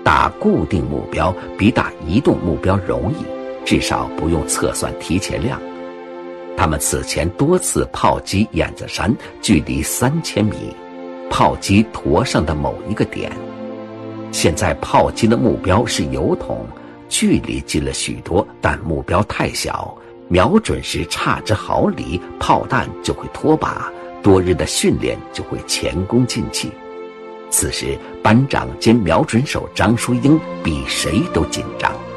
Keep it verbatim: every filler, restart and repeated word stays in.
打固定目标比打移动目标容易，至少不用测算提前量。他们此前多次炮击燕子山，距离三千米，炮击坨上的某一个点。现在炮击的目标是油桶，距离近了许多，但目标太小，瞄准时差之毫厘，炮弹就会脱靶，多日的训练就会前功尽弃。此时班长兼瞄准手张淑英比谁都紧张。